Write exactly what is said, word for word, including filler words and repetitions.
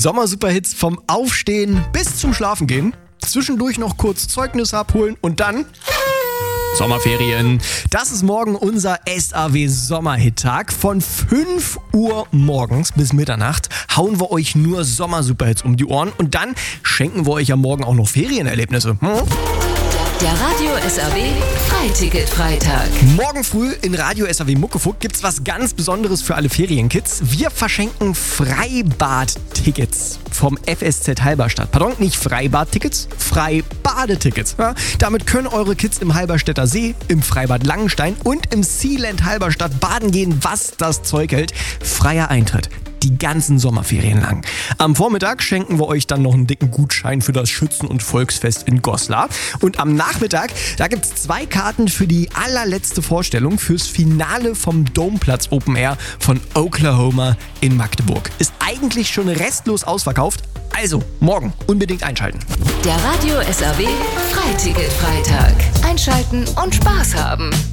Sommer-Superhits vom Aufstehen bis zum Schlafengehen. Zwischendurch noch kurz Zeugnis abholen und dann Sommerferien. Das ist morgen unser S A W-Sommerhit-Tag. Von fünf Uhr morgens bis Mitternacht hauen wir euch nur Sommer-Superhits um die Ohren und dann schenken wir euch ja morgen auch noch Ferienerlebnisse. Hm? Der Radio S A W Freiticket-Freitag. Morgen früh in Radio S A W Muckefuck gibt's was ganz Besonderes für alle Ferienkids. Wir verschenken Freibad-Tickets vom F S Z Halberstadt. Pardon, nicht Freibad-Tickets, Freibadetickets. Ja, damit können eure Kids im Halberstädter See, im Freibad Langenstein und im Sealand Halberstadt baden gehen, was das Zeug hält. Freier Eintritt. Die ganzen Sommerferien lang. Am Vormittag schenken wir euch dann noch einen dicken Gutschein für das Schützen- und Volksfest in Goslar. Und am Nachmittag, da gibt es zwei Karten für die allerletzte Vorstellung fürs Finale vom Domeplatz Open Air von Oklahoma in Magdeburg. Ist eigentlich schon restlos ausverkauft. Also, morgen unbedingt einschalten. Der Radio S A W Freiticket-Freitag. Einschalten und Spaß haben.